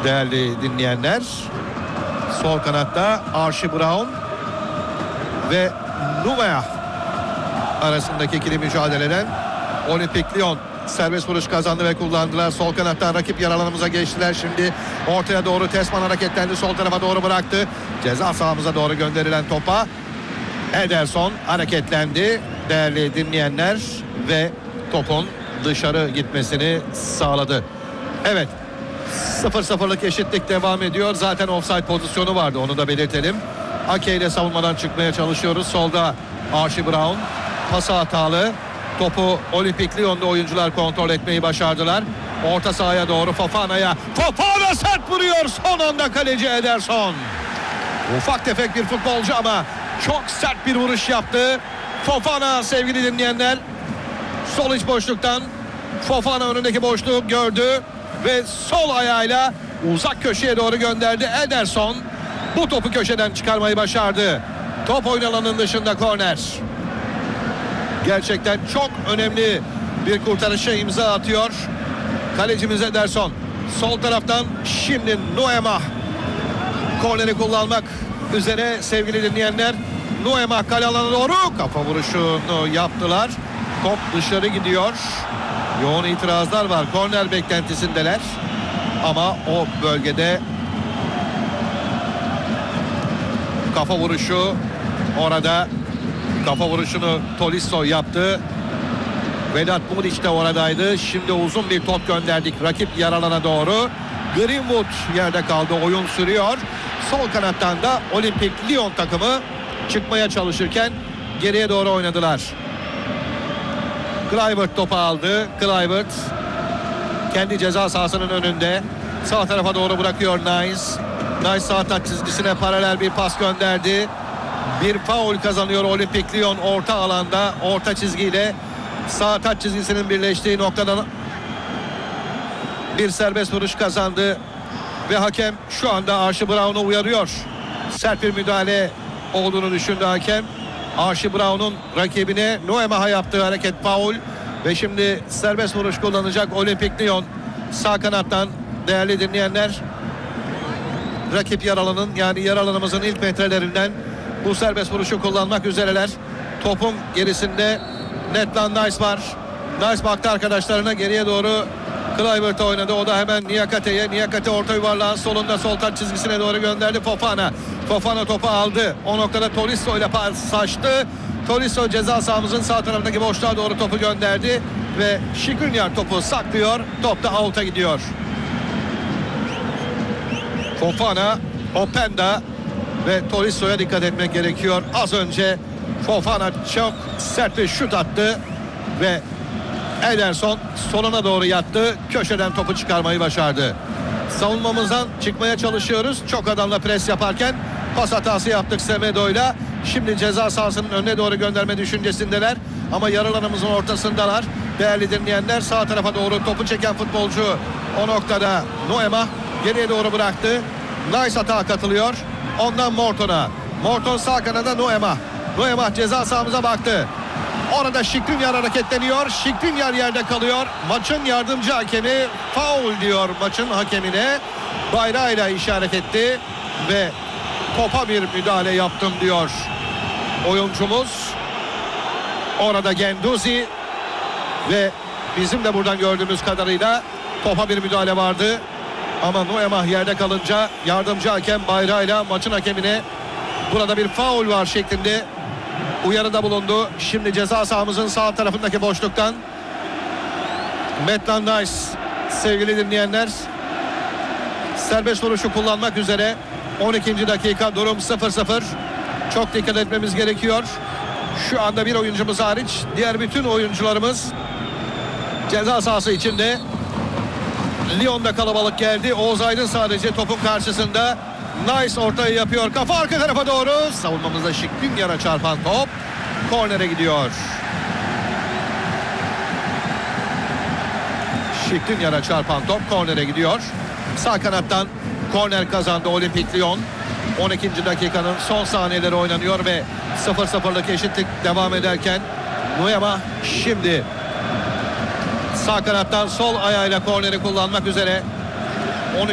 değerli dinleyenler. Sol kanatta Archie Brown ve Numea arasındaki ikili mücadeleden Olimpik Lyon serbest vuruş kazandı ve kullandılar. Sol kanattan rakip yer alanımıza geçtiler. Şimdi ortaya doğru Tesman hareketlendi. Sol tarafa doğru bıraktı. Ceza sahamıza doğru gönderilen topa Ederson hareketlendi değerli dinleyenler ve topun dışarı gitmesini sağladı. Evet, 0-0'lık eşitlik devam ediyor. Zaten offside pozisyonu vardı, onu da belirtelim. Ake ile savunmadan çıkmaya çalışıyoruz. Solda Archie Brown, pası hatalı. Topu Olimpik Lyon'da oyuncular kontrol etmeyi başardılar. Orta sahaya doğru Fofana'ya. Fofana sert vuruyor. Son anda kaleci Ederson. Ufak tefek bir futbolcu ama çok sert bir vuruş yaptı. Fofana sevgili dinleyenler. Sol iç boşluktan Fofana önündeki boşluğu gördü ve sol ayağıyla uzak köşeye doğru gönderdi. Ederson bu topu köşeden çıkarmayı başardı. Top oyun alanının dışında korner. Gerçekten çok önemli bir kurtarışa imza atıyor kalecimiz Ederson. Sol taraftan şimdi Nuema korneri kullanmak üzere sevgili dinleyenler. Nuema kale alanına doğru kafa vuruşunu yaptılar. Top dışarı gidiyor. Yoğun itirazlar var. Korner beklentisindeler. Ama o bölgede kafa vuruşu, orada kafa vuruşunu Tolisso yaptı. Vedat Muriç de oradaydı. Şimdi uzun bir top gönderdik rakip yer alana doğru. Greenwood yerde kaldı. Oyun sürüyor. Sol kanattan da Olimpik Lyon takımı çıkmaya çalışırken geriye doğru oynadılar. Kluivert topu aldı. Kluivert kendi ceza sahasının önünde. Sağ tarafa doğru bırakıyor Nice. Nice sağ taç çizgisine paralel bir pas gönderdi. Bir faul kazanıyor Olimpik Lyon orta alanda. Orta çizgiyle sağ taç çizgisinin birleştiği noktadan bir serbest vuruş kazandı. Ve hakem şu anda Archie Brown'u uyarıyor. Sert bir müdahale olduğunu düşündü hakem. Archie Brown'un rakibine Nuema'ya yaptığı hareket faul. Ve şimdi serbest vuruş kullanacak Olimpik Lyon. Sağ kanattan değerli dinleyenler. Rakip yer alanın, yani yer alanımızın ilk metrelerinden bu serbest vuruşu kullanmak üzereler. Topun gerisinde Netland Nice var. Nice baktı arkadaşlarına, geriye doğru Kluivert'e oynadı. O da hemen Niakate'ye. Niakate orta yuvarlağın solunda sol taç çizgisine doğru gönderdi Fofana. Fofana topu aldı. O noktada Tolisso ile paslaştı. Tolisso ceza sahamızın sağ tarafındaki boşluğa doğru topu gönderdi. Ve Skriniar topu saklıyor. Top da out'a gidiyor. Fofana, Openda ve Tolisso'ya dikkat etmek gerekiyor. Az önce Fofana çok sert bir şut attı ve Ederson soluna doğru yattı. Köşeden topu çıkarmayı başardı. Savunmamızdan çıkmaya çalışıyoruz. Çok adamla pres yaparken pas hatası yaptık Semedo'yla. Şimdi ceza sahasının önüne doğru gönderme düşüncesindeler. Ama yarı alanımızın ortasındalar. Değerli dinleyenler, sağ tarafa doğru topu çeken futbolcu o noktada Nuema geriye doğru bıraktı. Nice hata katılıyor. Ondan Morton'a. Morton sağ kanada Nuema. Nuema ceza sahamıza baktı. Orada Skriniar hareketleniyor. Skriniar yerde kalıyor. Maçın yardımcı hakemi faul diyor maçın hakemine. Bayrağıyla işaret etti ve topa bir müdahale yaptım diyor oyuncumuz. Orada Genduzi ve bizim de buradan gördüğümüz kadarıyla topa bir müdahale vardı. Ama Nuema yerde kalınca yardımcı hakem bayrağıyla maçın hakemine burada bir faul var şeklinde uyarıda bulundu. Şimdi ceza sahamızın sağ tarafındaki boşluktan Maitland Nice sevgili dinleyenler serbest vuruşu kullanmak üzere. 12. dakika, durum 0-0. Çok dikkat etmemiz gerekiyor. Şu anda bir oyuncumuz hariç diğer bütün oyuncularımız ceza sahası içinde. Lyon'da kalabalık geldi. Oğuz Aydın sadece topun karşısında. Nice ortayı yapıyor. Kafa arka tarafa doğru. Savunmamızda Skriniar'a çarpan top kornere gidiyor. Skriniar'a çarpan top kornere gidiyor. Sağ kanattan korner kazandı Olimpik Lyon. 12. dakikanın son saniyeleri oynanıyor ve 0-0'lık eşitlik devam ederken Nuema şimdi sağ kanattan sol ayağıyla korneri kullanmak üzere.